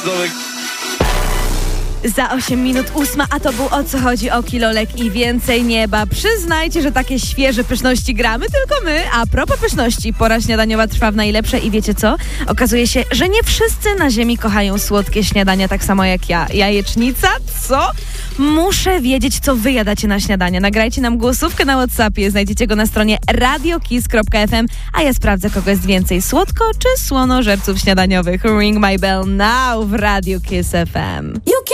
Za 8 minut 8, a to był O co chodzi o kilolek i więcej nieba. Przyznajcie, że takie świeże pyszności gramy tylko my. A propos pyszności, pora śniadaniowa trwa w najlepsze i wiecie co? Okazuje się, że nie wszyscy na ziemi kochają słodkie śniadania tak samo jak ja. Jajecznica? Co? Muszę wiedzieć, co wy jadacie na śniadanie. Nagrajcie nam głosówkę na WhatsAppie. Znajdziecie go na stronie radiokiss.fm, a ja sprawdzę, kogo jest więcej, słodko czy słonożerców śniadaniowych. Ring my bell now w Radio Kiss FM.